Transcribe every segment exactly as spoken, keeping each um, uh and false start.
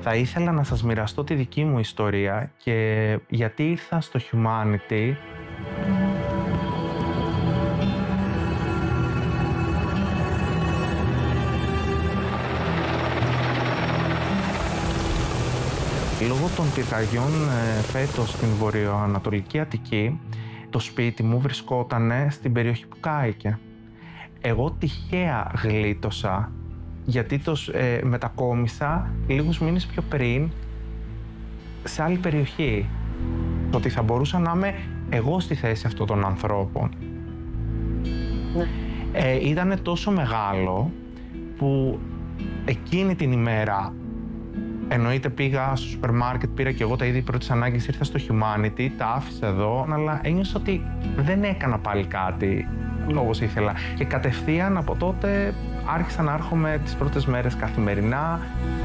Θα ήθελα να σας μοιραστώ τη δική μου ιστορία και γιατί ήρθα στο Humanity. Λόγω των πυρκαγιών ε, φέτος στην βορειοανατολική Αττική, το σπίτι μου βρισκόταν στην περιοχή που κάηκε. Εγώ τυχαία γλίτωσα, γιατί το ε, μετακόμισα λίγους μήνες πιο πριν σε άλλη περιοχή. Ότι θα μπορούσα να είμαι εγώ στη θέση αυτών των ανθρώπων. Ναι. Ε, ήτανε τόσο μεγάλο που εκείνη την ημέρα, εννοείται πήγα στο σούπερ μάρκετ, πήρα και εγώ τα είδη πρώτης ανάγκης, ήρθα στο Humanity, τα άφησα εδώ, αλλά ένιωσα ότι δεν έκανα πάλι κάτι όπως ήθελα. Και κατευθείαν από τότε άρχισα να έρχομαι τις πρώτες μέρες καθημερινά.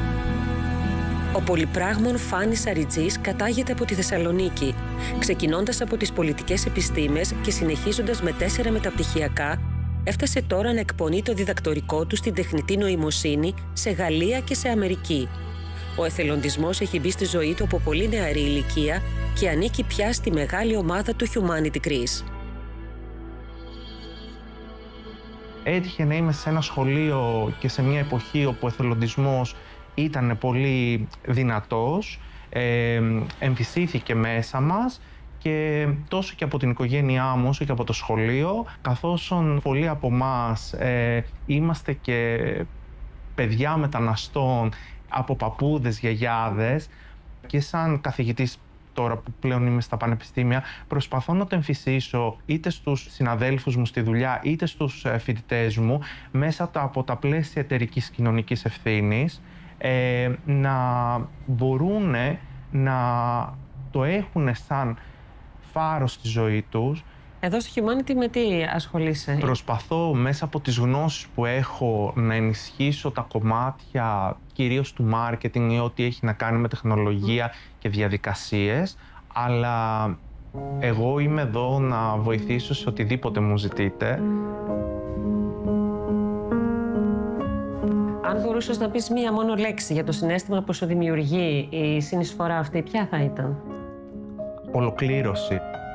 Ο πολυπράγμων Φάνης Αριτζής κατάγεται από τη Θεσσαλονίκη. Ξεκινώντας από τις πολιτικές επιστήμες και συνεχίζοντας με τέσσερα μεταπτυχιακά, έφτασε τώρα να εκπονεί το διδακτορικό του στην τεχνητή νοημοσύνη σε Γαλλία και σε Αμερική. Ο εθελοντισμός έχει μπει στη ζωή του από πολύ νεαρή ηλικία και ανήκει πια στη μεγάλη ομάδα του Humanity Greece. Έτυχε να είμαι σε ένα σχολείο και σε μια εποχή όπου ο εθελοντισμός ήταν πολύ δυνατός, ε, εμφυσίθηκε μέσα μας και τόσο και από την οικογένειά μου όσο και από το σχολείο, καθώς πολλοί από εμάς ε, είμαστε και παιδιά μεταναστών από παππούδες, γιαγιάδες, και σαν καθηγητής τώρα που πλέον είμαι στα πανεπιστήμια, προσπαθώ να το εμφυσίσω είτε στους συναδέλφους μου στη δουλειά, είτε στους φοιτητές μου, μέσα από τα πλαίσια εταιρικής κοινωνικής ευθύνης, ε, να μπορούν να το έχουν σαν φάρος στη ζωή τους. Εδώ στο Humanity με τι ασχολείσαι? Προσπαθώ μέσα από τις γνώσεις που έχω να ενισχύσω τα κομμάτια κυρίως του marketing ή ό,τι έχει να κάνει με τεχνολογία και διαδικασίες, αλλά εγώ είμαι εδώ να βοηθήσω σε οτιδήποτε μου ζητείτε. Αν μπορούσες να πεις μία μόνο λέξη για το συναίσθημα που σου δημιουργεί η συνεισφορά αυτή, ποια θα ήταν? Ολοκλήρωση.